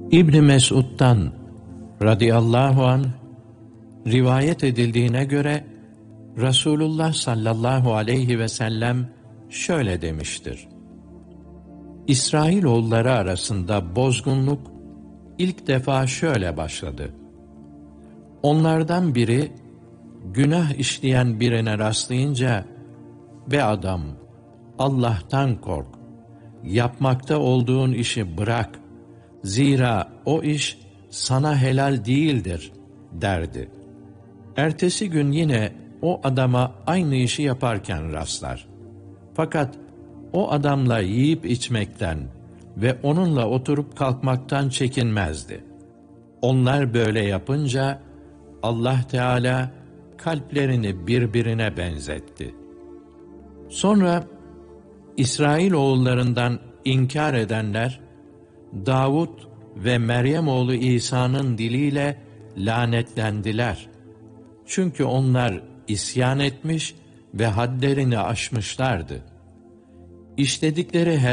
İbn Mesud'dan radıyallahu anh rivayet edildiğine göre Resulullah sallallahu aleyhi ve sellem şöyle demiştir: İsrailoğulları arasında bozgunluk ilk defa şöyle başladı. Onlardan biri günah işleyen birine rastlayınca, "Be adam, Allah'tan kork, yapmakta olduğun işi bırak, zira o iş sana helal değildir," derdi. Ertesi gün yine o adama aynı işi yaparken rastlar. Fakat o adamla yiyip içmekten ve onunla oturup kalkmaktan çekinmezdi. Onlar böyle yapınca Allah Teala kalplerini birbirine benzetti. Sonra İsrailoğullarından inkar edenler Davud ve Meryem oğlu İsa'nın diliyle lanetlendiler. Çünkü onlar isyan etmiş ve hadlerini aşmışlardı. İşledikleri